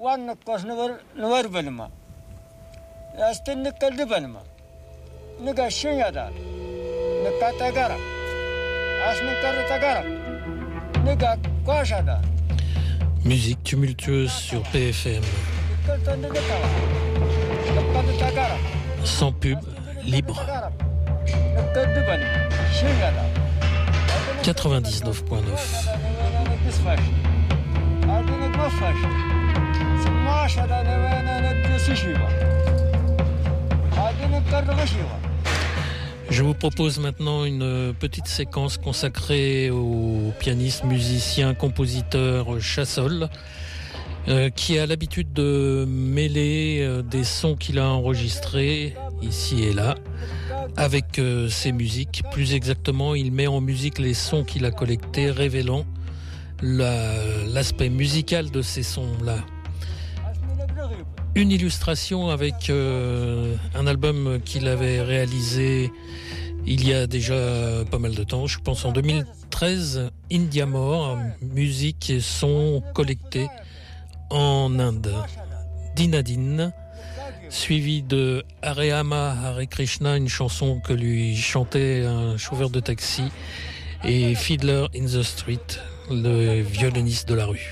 one cause never Belma. As the Nickel de Belma. Nega Shinyada. Nakatagara. As Nikaratagara. Nega Kwashada. Musique tumultueuse sur PFM. Sans pub, libre. 99.9. Je vous propose maintenant une petite séquence consacrée au pianiste, musicien, compositeur Chassol, qui a l'habitude de mêler des sons qu'il a enregistrés ici et là avec ses musiques. Plus exactement, il met en musique les sons qu'il a collectés, révélant l'aspect musical de ces sons-là. Une illustration avec un album qu'il avait réalisé il y a déjà pas mal de temps, je pense en 2013, Indiamore, musique et sons collectés en Inde. Dinadine, suivi de Hare Hare Krishna, une chanson que lui chantait un chauffeur de taxi, et Fiddler in the Street, le violoniste de la rue.